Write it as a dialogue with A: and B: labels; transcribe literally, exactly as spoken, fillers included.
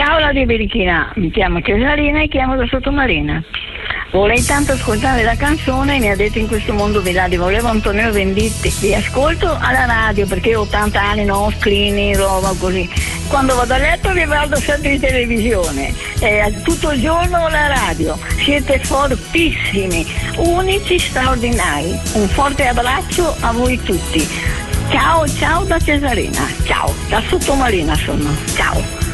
A: Ciao la di Birichina, mi chiamo Cesarina e chiamo da Sottomarina. Vorrei tanto ascoltare la canzone, mi ha detto in questo mondo vi dà di volevo Antonio Venditti. Vi ascolto alla radio perché ho ottanta anni, no, screening, roba così. Quando vado a letto vi guardo sempre in televisione, eh, tutto il giorno la radio. Siete fortissimi, unici, straordinari. Un forte abbraccio a voi tutti. Ciao, ciao da Cesarina, ciao, da Sottomarina sono, ciao.